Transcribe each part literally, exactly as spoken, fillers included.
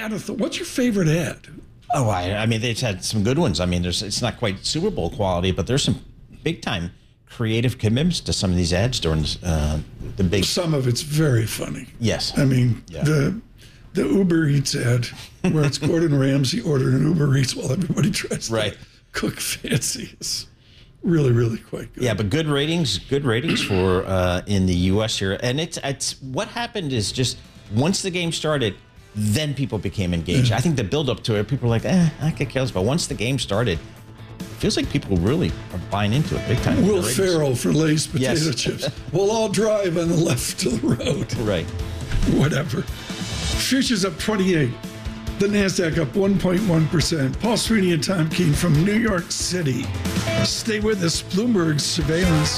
adathon. What's your favorite ad? Oh, I, I mean, they've had some good ones. I mean, there's it's not quite Super Bowl quality, but there's some big time creative commitments to some of these ads during uh, the big. Some of it's very funny. Yes. I mean, yeah. the the Uber Eats ad where it's Gordon Ramsay ordering an Uber Eats while everybody tries right. to cook fancy is really, really quite good. Yeah, but good ratings, good ratings for uh, in the U S here. And it's it's what happened is just once the game started, then people became engaged. Yeah. I think the build up to it, people were like, eh, I could care less. But once the game started, it feels like people really are buying into it big time. Will Ferrell for Lay's potato yes. chips. We'll all drive on the left to the road. Right. Whatever. Futures up twenty-eight. The NASDAQ up one point one percent. Paul Sweeney and Tom Keene from New York City. Stay with us. Bloomberg Surveillance.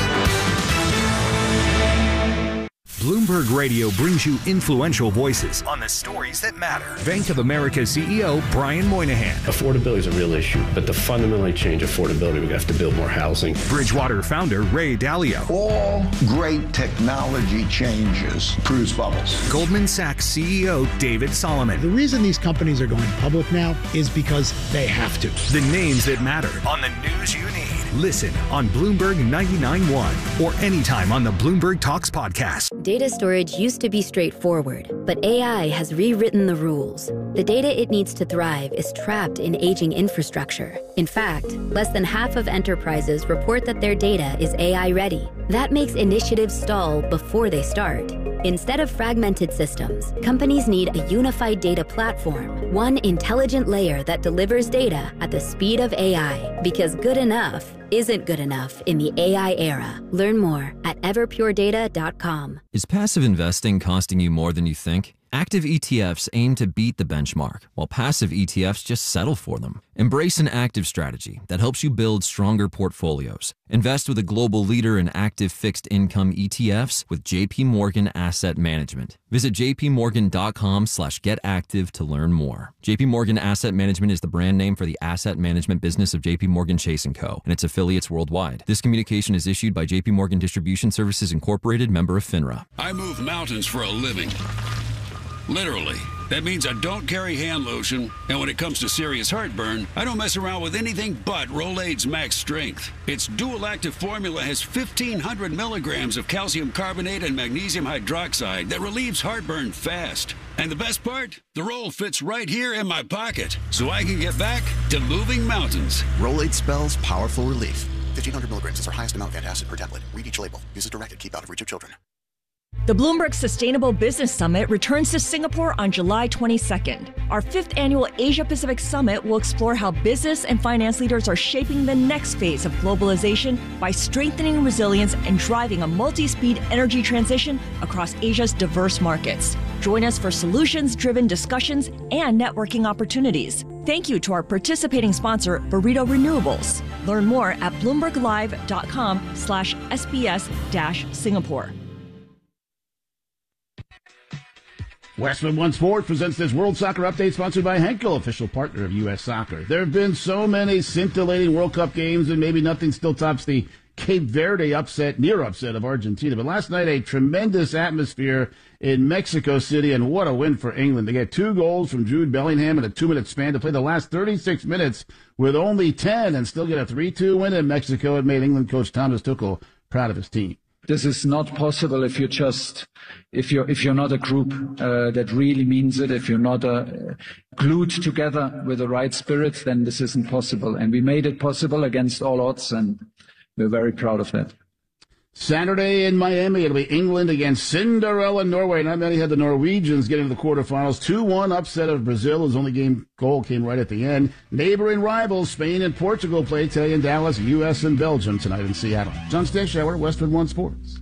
Bloomberg Radio brings you influential voices on the stories that matter. Bank of America C E O Brian Moynihan. Affordability is a real issue, but to fundamentally change affordability, we have to build more housing. Bridgewater founder Ray Dalio. All great technology changes produce bubbles. Goldman Sachs C E O David Solomon. The reason these companies are going public now is because they have to. The names that matter on the news you need. Listen on Bloomberg ninety-nine point one or anytime on the Bloomberg Talks podcast. Data storage used to be straightforward, but A I has rewritten the rules. The data it needs to thrive is trapped in aging infrastructure. In fact, less than half of enterprises report that their data is A I ready. That makes initiatives stall before they start. Instead of fragmented systems, companies need a unified data platform, one intelligent layer that delivers data at the speed of A I, because good enough isn't good enough in the A I era. Learn more at everpure data dot com. Is passive investing costing you more than you think? Active E T Fs aim to beat the benchmark, while passive E T Fs just settle for them. Embrace an active strategy that helps you build stronger portfolios. Invest with a global leader in active fixed income E T Fs with J P Morgan Asset Management. Visit jpmorgan.com slash get active to learn more. J P Morgan Asset Management is the brand name for the asset management business of J P Morgan Chase and Co. and its affiliates worldwide. This communication is issued by J P Morgan Distribution Services Incorporated, member of FINRA. I move mountains for a living. Literally. That means I don't carry hand lotion, and when it comes to serious heartburn, I don't mess around with anything but Rolaids Max Strength. Its dual-active formula has fifteen hundred milligrams of calcium carbonate and magnesium hydroxide that relieves heartburn fast. And the best part? The roll fits right here in my pocket, so I can get back to moving mountains. Rolaids spells powerful relief. fifteen hundred milligrams is our highest amount of antacid per tablet. Read each label. Use as directed. Keep out of reach of children. The Bloomberg Sustainable Business Summit returns to Singapore on July twenty-second. Our fifth annual Asia-Pacific Summit will explore how business and finance leaders are shaping the next phase of globalization by strengthening resilience and driving a multi-speed energy transition across Asia's diverse markets. Join us for solutions-driven discussions and networking opportunities. Thank you to our participating sponsor, Burrito Renewables. Learn more at bloomberglive.com slash SBS dash Singapore. Westwood One Sports presents this World Soccer Update sponsored by Henkel, official partner of U S Soccer. There have been so many scintillating World Cup games, and maybe nothing still tops the Cape Verde upset, near upset of Argentina. But last night, a tremendous atmosphere in Mexico City, and what a win for England. They get two goals from Jude Bellingham in a two-minute span to play the last thirty-six minutes with only ten and still get a three two win in Mexico. It made England coach Thomas Tuchel proud of his team. This is not possible if you just, if you're, if you're not a group uh, that really means it, if you're not uh, glued together with the right spirit, then this isn't possible. And we made it possible against all odds, and we're very proud of that. Saturday in Miami, it'll be England against Cinderella Norway. Not many had the Norwegians getting to the quarterfinals. two one upset of Brazil. His only game goal came right at the end. Neighboring rivals, Spain and Portugal, play today in Dallas. U S and Belgium tonight in Seattle. John Stashower, Westwood One Sports.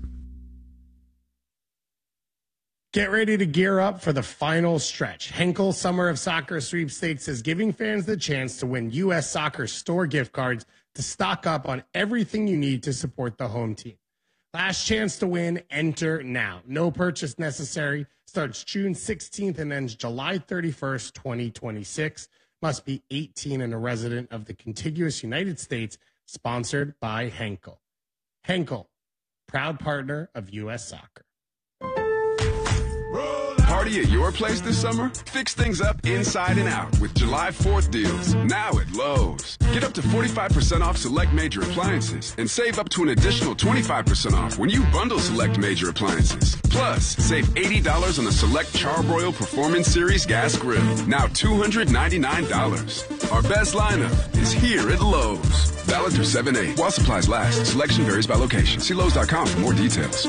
Get ready to gear up for the final stretch. Henkel Summer of Soccer Sweepstakes is giving fans the chance to win U S Soccer store gift cards to stock up on everything you need to support the home team. Last chance to win, enter now. No purchase necessary. Starts June sixteenth and ends July thirty-first, twenty twenty-six. Must be eighteen and a resident of the contiguous United States. Sponsored by Henkel. Henkel, proud partner of U S Soccer. party at your place this summer? Fix things up inside and out with July fourth deals, now at Lowe's. Get up to forty-five percent off select major appliances and save up to an additional twenty-five percent off when you bundle select major appliances. Plus, save eighty dollars on the select Charbroil Performance Series gas grill, now two hundred ninety-nine dollars. Our best lineup is here at Lowe's. Valid through seven eight while supplies last. Selection varies by location. See Lowe's dot com for more details.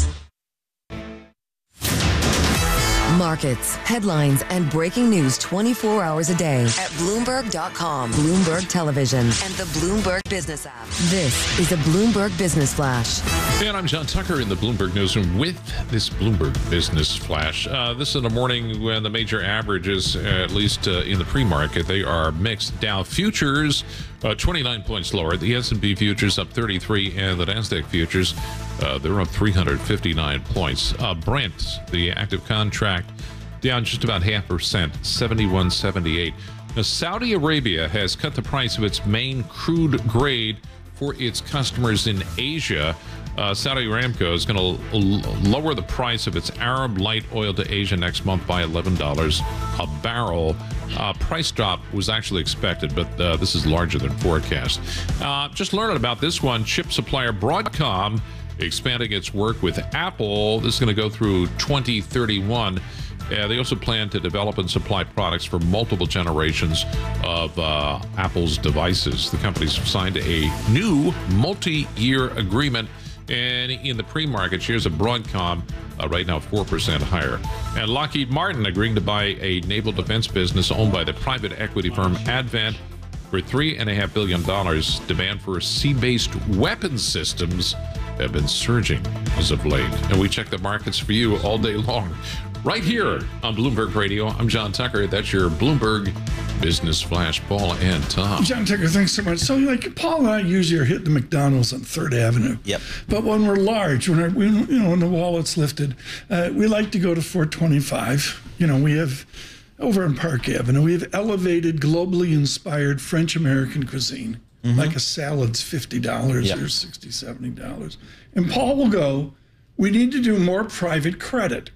Markets, headlines, and breaking news twenty-four hours a day at Bloomberg dot com, Bloomberg Television, and the Bloomberg Business app. This is a Bloomberg Business Flash. And I'm John Tucker in the Bloomberg Newsroom with this Bloomberg Business Flash. Uh, this is in the morning when the major averages, uh, at least uh, in the pre-market, they are mixed. Dow futures, uh, twenty-nine points lower. The S and P futures up thirty-three, and the NASDAQ futures, uh, they're up three hundred fifty-nine points. Uh, Brent, the active contract, down just about half percent, seventy-one seventy-eight. Now, Saudi Arabia has cut the price of its main crude grade for its customers in Asia. Uh, Saudi Aramco is going to l- lower the price of its Arab light oil to Asia next month by eleven dollars a barrel. Uh, price drop was actually expected, but uh, this is larger than forecast. Uh, just learning about this one. Chip supplier Broadcom expanding its work with Apple. This is going to go through twenty thirty-one. Uh, they also plan to develop and supply products for multiple generations of uh, Apple's devices. The company's signed a new multi-year agreement. And in the pre-market, shares of Broadcom uh, right now four percent higher. And Lockheed Martin agreeing to buy a naval defense business owned by the private equity firm Advent for three point five billion dollars. Demand for sea-based weapon systems have been surging as of late. And we check the markets for you all day long. Right here on Bloomberg Radio, I'm John Tucker. That's your Bloomberg Business Flash. Paul and Tom. John Tucker, thanks so much. So, like, Paul and I usually are hitting the McDonald's on Third Avenue. Yep. But when we're large, when our, we, you know, when the wallet's lifted, uh, we like to go to four twenty-five. You know, we have over on Park Avenue, we have elevated, globally inspired French American cuisine. Mm-hmm. Like a salad's fifty dollars yep. or sixty dollars, seventy dollars. And Paul will go, we need to do more private credit.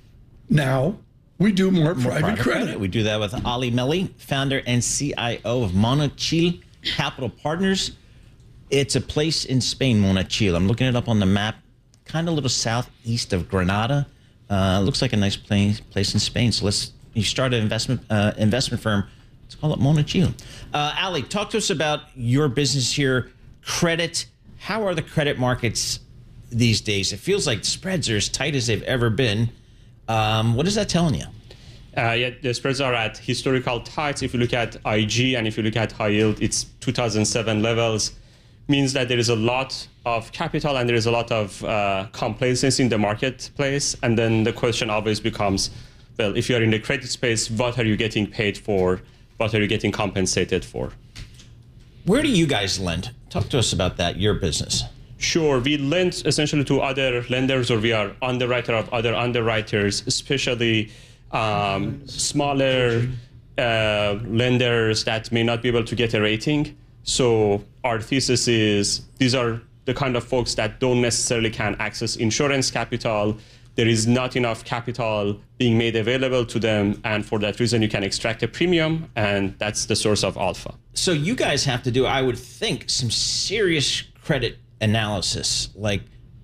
Now, we do more, more private, private credit. credit. We do that with Ali Melli, founder and C I O of Monachil Capital Partners. It's a place in Spain, Monachil. I'm looking it up on the map, kind of a little southeast of Granada. Uh, looks like a nice place, place in Spain. So let's, you start an investment, uh, investment firm. Let's call it Monachil. Uh, Ali, talk to us about your business here, credit. How are the credit markets these days? It feels like spreads are as tight as they've ever been. Um, what is that telling you? Uh, yeah, the spreads are at historical tights. If you look at I G and if you look at high yield, it's two thousand seven levels. Means that there is a lot of capital and there is a lot of uh, complacency in the marketplace. And then the question always becomes, well, if you're in the credit space, what are you getting paid for? What are you getting compensated for? Where do you guys lend? Talk to us about that, your business. Sure. We lend essentially to other lenders, or we are underwriter of other underwriters, especially um, smaller uh, lenders that may not be able to get a rating. So our thesis is these are the kind of folks that don't necessarily can access insurance capital. There is not enough capital being made available to them. And for that reason, you can extract a premium. And that's the source of alpha. So you guys have to do, I would think, some serious credit analysis. Like,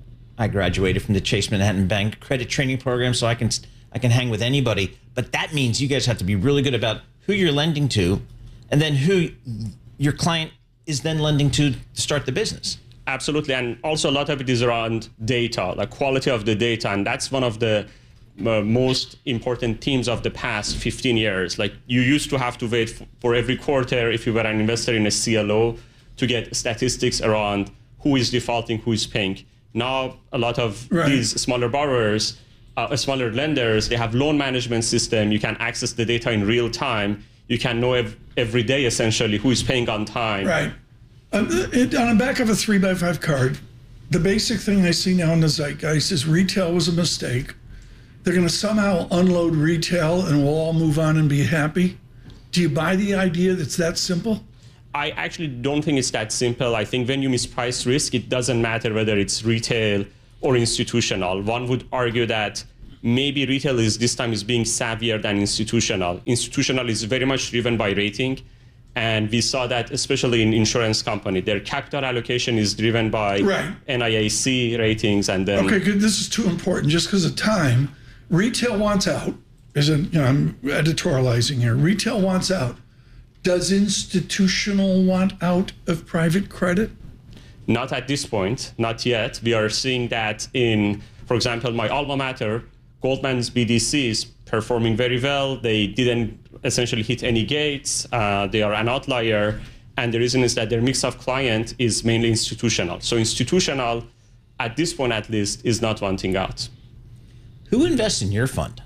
I graduated from the Chase Manhattan Bank credit training program, so I can I can hang with anybody. But that means you guys have to be really good about who you're lending to, and then who your client is then lending to to start the business. Absolutely, and also a lot of it is around data, like quality of the data, and that's one of the uh, most important themes of the past fifteen years. Like, you used to have to wait f- for every quarter if you were an investor in a C L O to get statistics around who is defaulting, who is paying. Now, a lot of right. these smaller borrowers, uh, smaller lenders, they have loan management system. You can access the data in real time. You can know ev- every day, essentially, who is paying on time. Right. Uh, it, on the back of a three by five card, the basic thing I see now in the zeitgeist is retail was a mistake. They're going to somehow unload retail and we'll all move on and be happy. Do you buy the idea that it's that simple? I actually don't think it's that simple. I think when you misprice risk, it doesn't matter whether it's retail or institutional. One would argue that maybe retail is this time is being savvier than institutional. Institutional is very much driven by rating. And we saw that especially in insurance company. Their capital allocation is driven by right. N I A C ratings. And then okay, good. This is too important just because of time. Retail wants out. Isn't, you know, I'm editorializing here. Retail wants out. Does institutional want out of private credit? Not at this point, not yet. We are seeing that in, for example, my alma mater, Goldman's B D C is performing very well. They didn't essentially hit any gates. Uh, they are an outlier. And the reason is that their mix of client is mainly institutional. So institutional, at this point at least, is not wanting out. Who invests in your fund?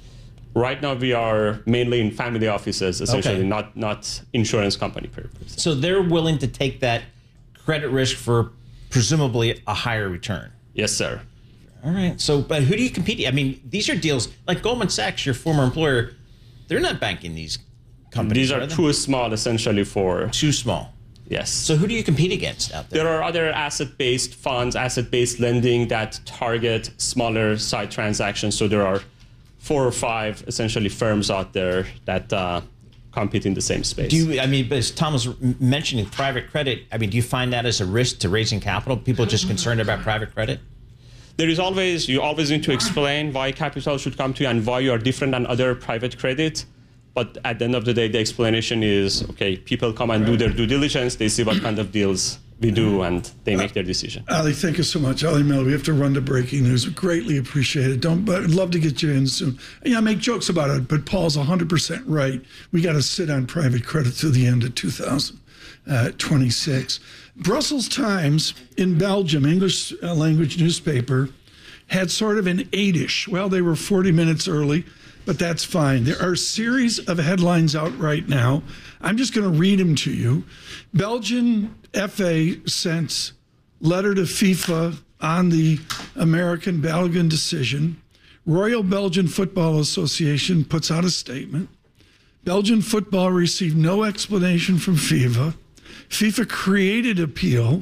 Right now, we are mainly in family offices, essentially, Okay. not not insurance company purposes. So they're willing to take that credit risk for presumably a higher return. Yes, sir. All right. So, but who do you compete? I mean, these are deals like Goldman Sachs, your former employer. They're not banking these companies. These are are they? too small, essentially, for too small. Yes. So who do you compete against out there? There are other asset-based funds, asset-based lending that target smaller side transactions. So there are four or five essentially firms out there that uh, compete in the same space. Do you, I mean, as Tom was mentioning private credit, I mean, do you find that as a risk to raising capital? People just concerned about private credit? There is always, you always need to explain why capital should come to you and why you are different than other private credit. But at the end of the day, the explanation is, okay, people come and do their due diligence. They see what kind of deals we do, and they make their decision. Ali, thank you so much. Ali Miller, we have to run to breaking news. We greatly appreciate it. Don't, but I'd love to get you in soon. Yeah, I make jokes about it, but Paul's one hundred percent right. We got to sit on private credit through the end of two thousand twenty-six. Brussels Times in Belgium, English language newspaper, had sort of an eight-ish. Well, they were forty minutes early, but that's fine. There are a series of headlines out right now. I'm just going to read them to you. Belgian F A sent letter to FIFA on the American Balogun decision. Royal Belgian Football Association puts out a statement. Belgian football received no explanation from FIFA. FIFA created appeal,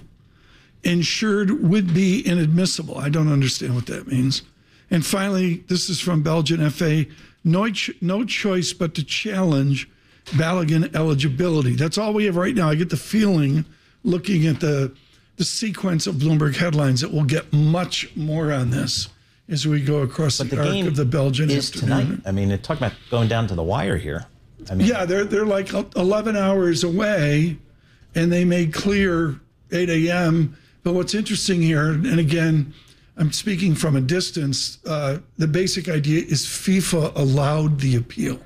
ensured would be inadmissible. I don't understand what that means. And finally, this is from Belgian F A, no, ch- no choice but to challenge Balogun eligibility. That's all we have right now. I get the feeling, looking at the the sequence of Bloomberg headlines, that we'll get much more on this as we go across But the, the arc game of the Belgian is afternoon. tonight. I mean, they're talking about going down to the wire here. I mean, Yeah, they're they're like eleven hours away, and they made clear eight a.m. But what's interesting here, and again, I'm speaking from a distance, uh, the basic idea is FIFA allowed the appeal.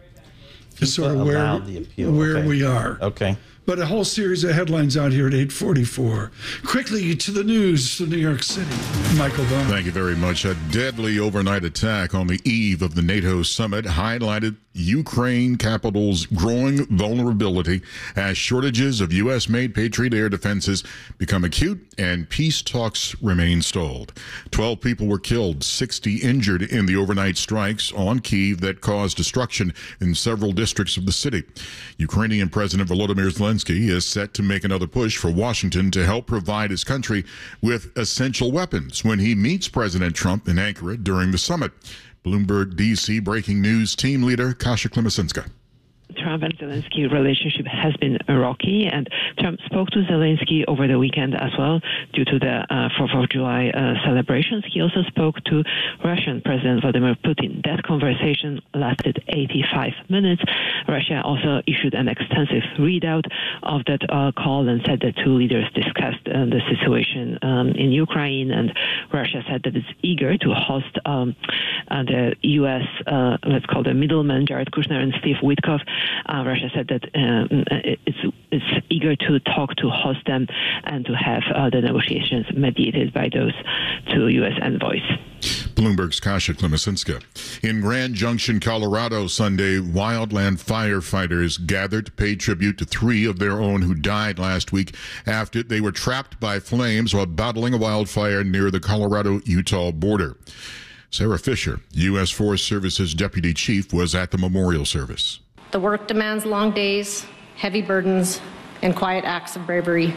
Is sort of where, allowed the appeal. where Okay. we are. Okay. But a whole series of headlines out here at eight forty-four. Quickly to the news to New York City. Michael Bowman. Thank you very much. A deadly overnight attack on the eve of the NATO summit highlighted Ukraine capital's growing vulnerability as shortages of U S-made Patriot air defenses become acute and peace talks remain stalled. Twelve people were killed, sixty injured in the overnight strikes on Kyiv that caused destruction in several districts of the city. Ukrainian President Volodymyr Zelensky is set to make another push for Washington to help provide his country with essential weapons when he meets President Trump in Ankara during the summit. Bloomberg D C breaking news team leader Kasia Klimasinska. Trump and Zelensky relationship has been rocky, and Trump spoke to Zelensky over the weekend as well due to the uh, fourth of July uh, celebrations. He also spoke to Russian President Vladimir Putin. That conversation lasted eighty-five minutes. Russia also issued an extensive readout of that uh, call and said the two leaders discussed uh, the situation um, in Ukraine, and Russia said that it's eager to host um, uh, the U S, uh, let's call the middlemen, Jared Kushner and Steve Witkoff. Uh, Russia said that um, it's it's eager to talk to host them and to have uh, the negotiations mediated by those two U S envoys. Bloomberg's Kasia Klimasinska. In Grand Junction, Colorado, Sunday, wildland firefighters gathered to pay tribute to three of their own who died last week after they were trapped by flames while battling a wildfire near the Colorado-Utah border. Sarah Fisher, U S Forest Service's deputy chief, was at the memorial service. The work demands long days, heavy burdens, and quiet acts of bravery.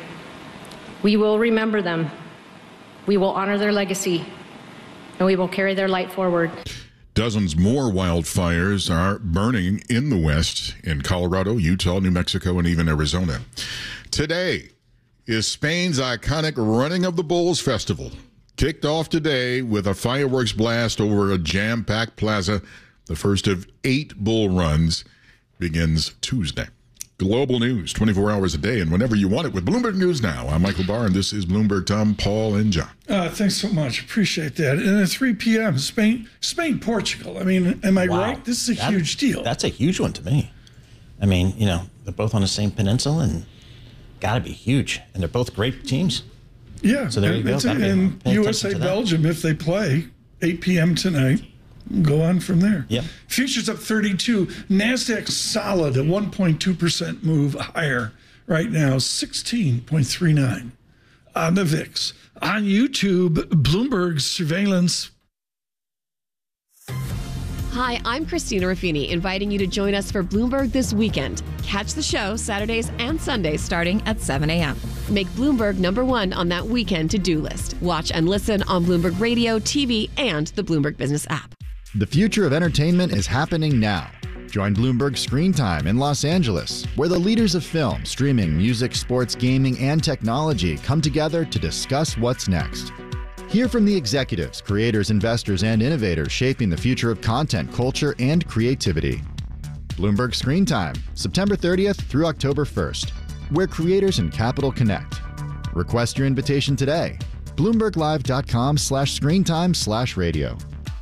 We will remember them. We will honor their legacy, and we will carry their light forward. Dozens more wildfires are burning in the West, in Colorado, Utah, New Mexico, and even Arizona. Today is Spain's iconic Running of the Bulls Festival. Kicked off today with a fireworks blast over a jam-packed plaza. The first of eight bull runs begins Tuesday. Global news, twenty-four hours a day, and whenever you want it with Bloomberg News Now. I'm Michael Barr, and this is Bloomberg Tom, Paul, and John. Uh, thanks so much. Appreciate that. And at three p.m., Spain, Spain, Portugal. I mean, am I Wow. right? This is a That- huge deal. That's a huge one to me. I mean, you know, they're both on the same peninsula and got to be huge. And they're both great teams. Yeah. So there you and, go. it's- Gotta be- and pay U attention S A to that. Belgium, if they play, eight p.m. tonight. Go on from there. Yep. Futures up thirty-two. NASDAQ solid at one point two percent move higher right now, sixteen point three nine. On the V I X. On YouTube, Bloomberg surveillance. Hi, I'm Christina Raffini, inviting you to join us for Bloomberg This Weekend. Catch the show Saturdays and Sundays starting at seven a.m. Make Bloomberg number one on that weekend to-do list. Watch and listen on Bloomberg Radio, T V, and the Bloomberg Business app. The future of entertainment is happening now. Join Bloomberg Screen Time in Los Angeles, where the leaders of film, streaming, music, sports, gaming, and technology come together to discuss what's next. Hear from the executives, creators, investors, and innovators shaping the future of content, culture, and creativity. Bloomberg Screen Time, September thirtieth through October first, where creators and capital connect. Request your invitation today. BloombergLive.com slash screentime slash radio.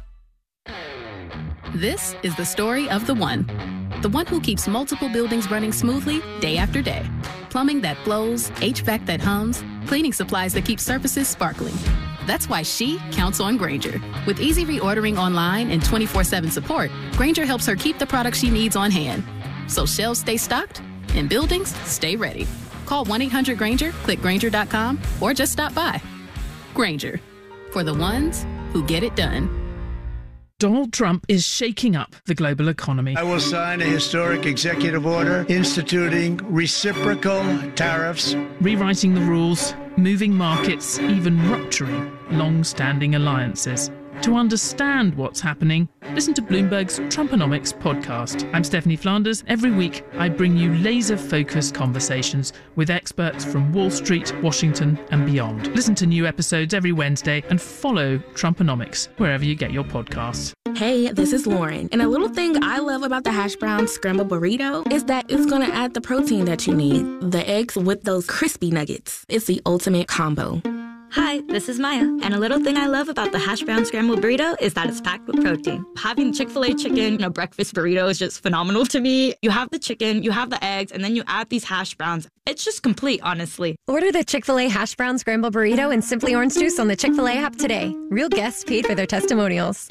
This is the story of the one. The one who keeps multiple buildings running smoothly day after day. Plumbing that flows, H V A C that hums, cleaning supplies that keep surfaces sparkling. That's why she counts on Grainger. With easy reordering online and twenty-four seven support, Grainger helps her keep the products she needs on hand. So shelves stay stocked and buildings stay ready. Call one eight hundred Grainger, click Grainger dot com, or just stop by. Grainger, for the ones who get it done. Donald Trump is shaking up the global economy. I will sign a historic executive order instituting reciprocal tariffs, rewriting the rules, moving markets, even rupturing long-standing alliances. To understand what's happening, listen to Bloomberg's Trumponomics podcast. I'm Stephanie Flanders. Every week, I bring you laser-focused conversations with experts from Wall Street, Washington, and beyond. Listen to new episodes every Wednesday and follow Trumponomics wherever you get your podcasts. Hey, this is Lauren. And a little thing I love about the hash brown scrambled burrito is that it's going to add the protein that you need. The eggs with those crispy nuggets. It's the ultimate combo. Hi, this is Maya, and a little thing I love about the hash brown scrambled burrito is that it's packed with protein. Having Chick-fil-A chicken in a breakfast burrito is just phenomenal to me. You have the chicken, you have the eggs, and then you add these hash browns. It's just complete, honestly. Order the Chick-fil-A hash brown scrambled burrito and Simply Orange Juice on the Chick-fil-A app today. Real guests paid for their testimonials.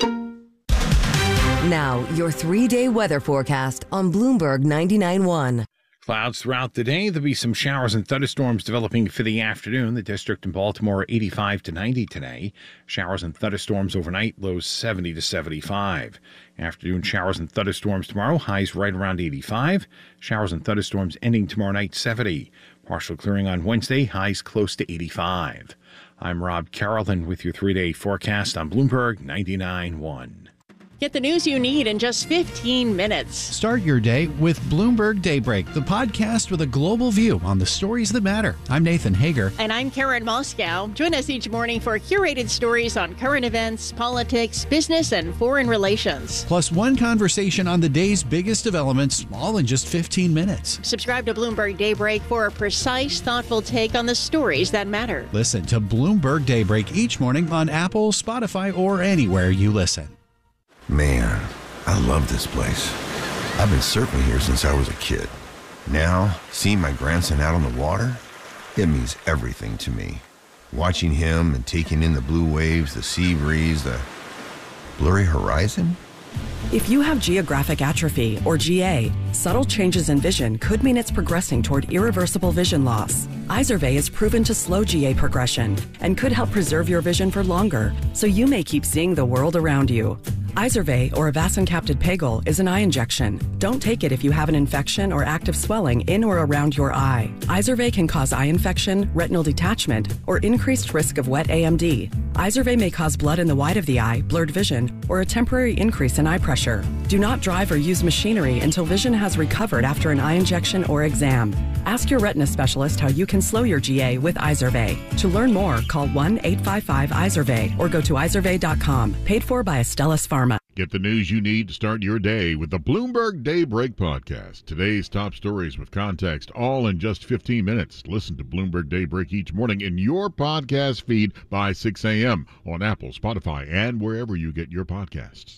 Now, your three-day weather forecast on Bloomberg ninety-nine point one. Clouds throughout the day. There'll be some showers and thunderstorms developing for the afternoon. The district in Baltimore, eighty-five to ninety today. Showers and thunderstorms overnight, lows seventy to seventy-five. Afternoon showers and thunderstorms tomorrow, highs right around eighty-five. Showers and thunderstorms ending tomorrow night, seventy. Partial clearing on Wednesday, highs close to eighty-five. I'm Rob Carrollton with your three-day forecast on Bloomberg ninety-nine point one. Get the news you need in just fifteen minutes. Start your day with Bloomberg Daybreak, the podcast with a global view on the stories that matter. I'm Nathan Hager. And I'm Karen Moscow. Join us each morning for curated stories on current events, politics, business, and foreign relations. Plus one conversation on the day's biggest developments, all in just fifteen minutes. Subscribe to Bloomberg Daybreak for a precise, thoughtful take on the stories that matter. Listen to Bloomberg Daybreak each morning on Apple, Spotify, or anywhere you listen. Man, I love this place. I've been surfing here since I was a kid. Now, seeing my grandson out on the water, it means everything to me. Watching him and taking in the blue waves, the sea breeze, the blurry horizon. If you have geographic atrophy, or G A, subtle changes in vision could mean it's progressing toward irreversible vision loss. Izervay is proven to slow G A progression and could help preserve your vision for longer, so you may keep seeing the world around you. Izervay, or avacincaptad pegol, is an eye injection. Don't take it if you have an infection or active swelling in or around your eye. Izervay can cause eye infection, retinal detachment, or increased risk of wet A M D. Izervay may cause blood in the white of the eye, blurred vision, or a temporary increase in eye pressure. Do not drive or use machinery until vision has recovered after an eye injection or exam. Ask your retina specialist how you can slow your G A with Izervay. To learn more, call one eight five five Izervay or go to izervay dot com. Paid for by Astellas Pharma. Get the news you need to start your day with the Bloomberg Daybreak podcast. Today's top stories with context, all in just fifteen minutes. Listen to Bloomberg Daybreak each morning in your podcast feed by six a.m. on Apple, Spotify, and wherever you get your podcasts.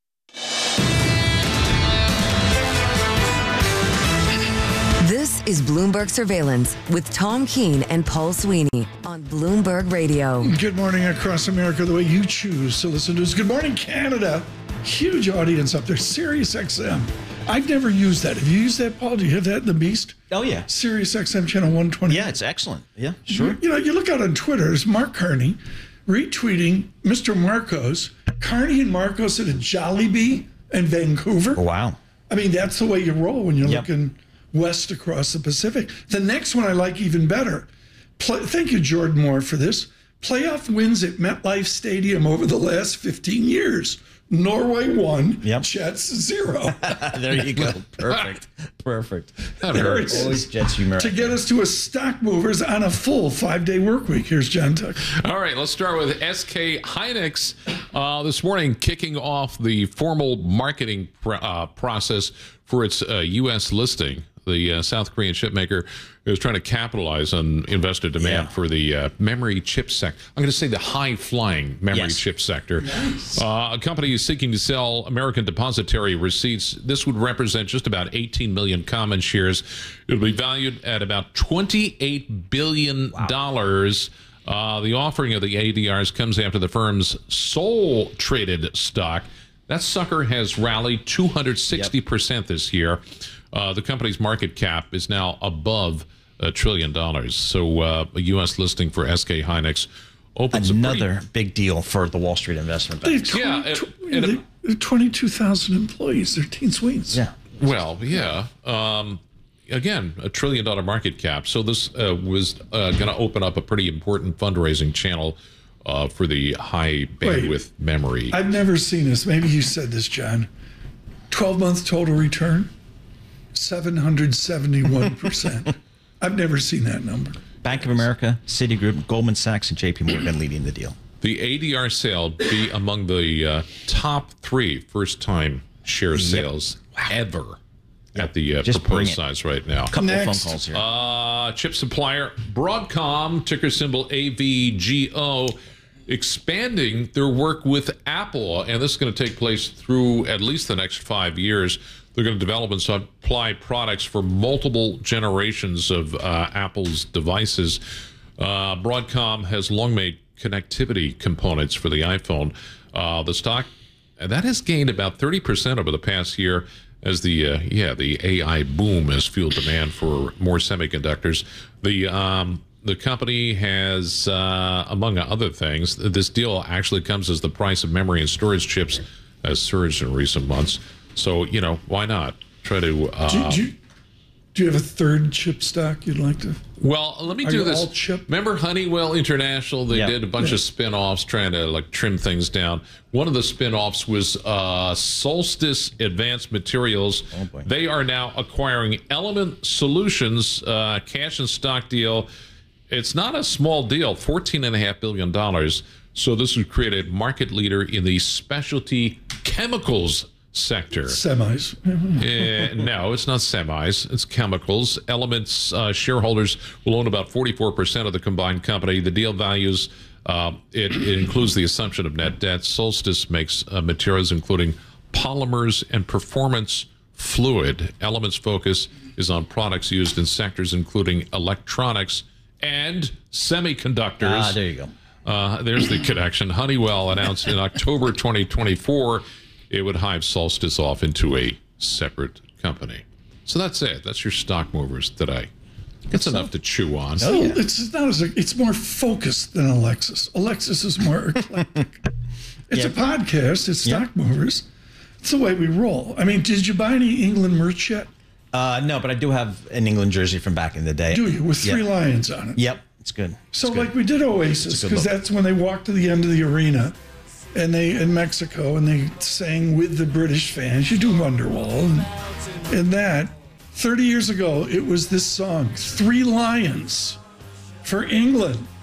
This is Bloomberg Surveillance with Tom Keene and Paul Sweeney on Bloomberg Radio. Good morning across America, the way you choose to listen to us. Good morning, Canada. Huge audience up there. Sirius X M. I've never used that. Have you used that, Paul? Do you have that in the Beast? Oh, yeah. Sirius X M channel one twenty. Yeah, it's excellent. Yeah, sure. You know, you look out on Twitter, there's Mark Carney retweeting Mister Marcos. Carney and Marcos at a Jollibee in Vancouver. Oh, wow. I mean, that's the way you roll when you're Yep. looking west across the Pacific. The next one I like even better. Play, thank you, Jordan Moore, for this. Playoff wins at MetLife Stadium over the last fifteen years. Norway one, Yep. Jets zero. There you go. Perfect. Perfect. That hurts. Always Jets humor. To get us to a stock movers on a full five-day work week. Here's John Tucker. All right, let's start with S K Hynix uh, this morning, kicking off the formal marketing pr- uh, process for its uh, U S listing. The uh, South Korean chipmaker is trying to capitalize on investor demand Yeah. for the uh, memory chip sector. I'm going to say the high-flying memory Yes. chip sector. Nice. Uh, a company is seeking to sell American depository receipts. This would represent just about eighteen million common shares. It will be valued at about twenty-eight billion dollars. Wow. Uh, the offering of the A D Rs comes after the firm's sole traded stock. That sucker has rallied two hundred sixty percent this year. Uh, the company's market cap is now above a trillion dollars. So uh, a U S listing for S K Hynix opens Another a pretty... big deal for the Wall Street investment They have banks. twenty, Yeah, it- tw- and they have twenty-two thousand employees. They're teen Swedes. Yeah. Well, yeah. Um, again, a trillion dollar market cap. So this uh, was uh, going to open up a pretty important fundraising channel uh, for the high bandwidth memory. I've never seen this. Maybe you said this, John. twelve-month total return, seven hundred seventy-one percent. I've never seen that number. Bank of America, Citigroup, Goldman Sachs, and J P Morgan leading the deal. The A D R sale be among the uh, top three first-time share sales ever at the uh, Just bring proposed it. size right now. Couple Next. of phone calls here. Uh, chip supplier Broadcom, ticker symbol A V G O, expanding their work with Apple, and this is going to take place through at least the next five years. They're going to develop and supply products for multiple generations of uh, Apple's devices. Uh, Broadcom has long made connectivity components for the iPhone. Uh, the stock that has gained about thirty percent over the past year as the uh, yeah the A I boom has fueled demand for more semiconductors. The um, the company has, uh, among other things, this deal actually comes as the price of memory and storage chips has surged in recent months. So, you know, why not try to... Uh, do, do, you, do you have a third chip stock you'd like to? Well, let me Are do you this. all chip? Remember Honeywell International? They Yeah. did a bunch Yeah. of spin-offs trying to like trim things down. One of the spin-offs was uh, Solstice Advanced Materials. Oh, boy. They are now acquiring Element Solutions, uh, cash and stock deal. It's not a small deal, fourteen point five billion dollars. So this would create a market leader in the specialty chemicals sector. Semis. Uh, no, it's not semis. It's chemicals. Elements uh, shareholders will own about forty-four percent of the combined company. The deal values, uh, it, it includes the assumption of net debt. Solstice makes uh, materials including polymers and performance fluid. Elements' focus is on products used in sectors including electronics and semiconductors. Ah, there you go. Uh, there's the connection. Honeywell announced in October twenty twenty-four it would hive Solstice off into a separate company. So that's it. That's your stock movers today. It's enough to chew on. So it's not as a, it's more focused than Alexis. Alexis is more eclectic. It's Yeah. a podcast. It's Yeah. Stock Movers. It's the way we roll. I mean, did you buy any England merch yet? Uh, no, but I do have an England jersey from back in the day. Do you? With three Yeah. lions on it. Yep, it's good. So, It's good. like we did Oasis, It's a good because look. that's when they walked to the end of the arena, and they in Mexico, and they sang with the British fans. You do Wonderwall, and, and that thirty years ago, it was this song, Three Lions for England.